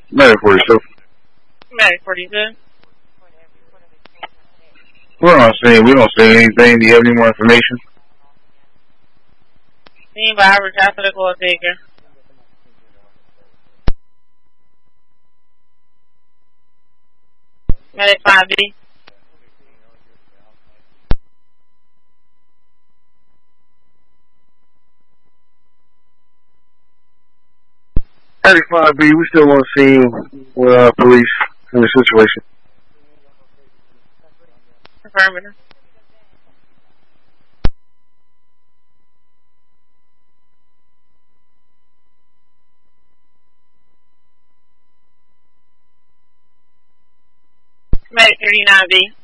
Medic 42. Medic 42. We're not saying we don't say anything. Do you have any more information? Seen by average athletic or taker. Medic 5B. Medic 5B, we still want to see police in the situation. Affirmative. Medic 39B.